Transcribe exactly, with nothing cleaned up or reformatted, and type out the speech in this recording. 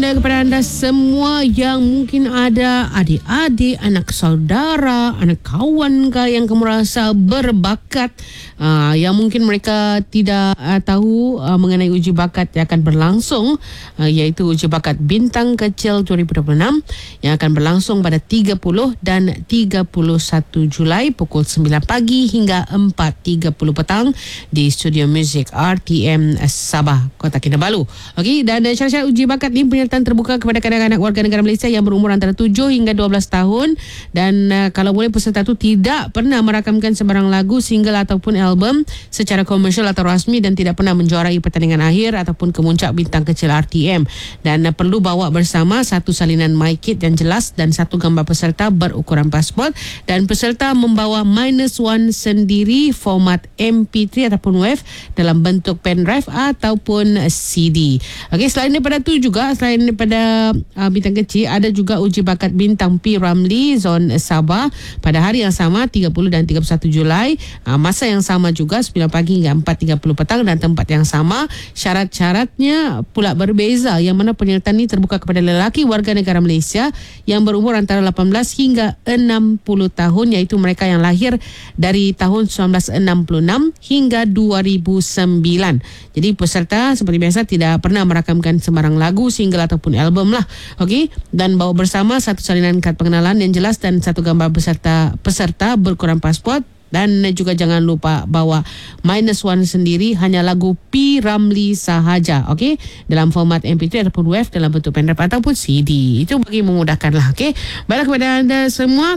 anda kepada anda semua yang mungkin ada adik-adik, anak saudara, anak kawan ke yang kamu rasa berbakat, uh, yang mungkin mereka tidak uh, tahu uh, mengenai uji bakat yang akan berlangsung, uh, iaitu uji bakat Bintang Kecil dua ribu dua puluh enam yang akan berlangsung pada tiga puluh dan tiga puluh satu Julai pukul sembilan pagi hingga empat tiga puluh petang di Studio Muzik R T M Sabah, Kota Kinabalu. Okey, dan syarat-syarat uji bakat ni penyertaan terbuka kepada kanak-kanak warga negara Malaysia yang berumur antara tujuh hingga dua belas tahun, dan uh, kalau boleh peserta tu tidak pernah merakamkan sebarang lagu, single ataupun album secara komersial atau rasmi, dan tidak pernah menjuarai pertandingan akhir ataupun kemuncak Bintang Kecil R T M, dan uh, perlu bawa bersama satu salinan mic kit yang jelas dan satu gambar peserta berukuran pasport, dan peserta membawa minus one sendiri format M P tiga ataupun WAV dalam bentuk pendrive ataupun C D. Okey, selain daripada tu juga, selain daripada uh, Bintang Kecil, ada juga uji bakat Bintang P. Ramlee Zon Sabah pada hari yang sama tiga puluh dan tiga puluh satu Julai, uh, masa yang sama juga sembilan pagi hingga empat tiga puluh petang, dan tempat yang sama. Syarat-syaratnya pula berbeza, yang mana penyertaan ini terbuka kepada lelaki warga negara Malaysia yang berumur antara lapan belas hingga enam puluh tahun, iaitu mereka yang lahir dari tahun seribu sembilan ratus enam puluh enam hingga dua ribu sembilan. Jadi peserta seperti biasa tidak pernah merakamkan sembarang lagu, single ataupun album lah. Okey, dan bawa bersama satu salinan kad pengenalan yang jelas dan satu gambar peserta peserta berukuran pasport, dan juga jangan lupa bawa minus one sendiri, hanya lagu P. Ramlee sahaja. Okey, dalam format M P tiga ataupun WAV dalam bentuk pendrive ataupun C D. Itu bagi memudahkanlah. Okey, baiklah kepada anda semua.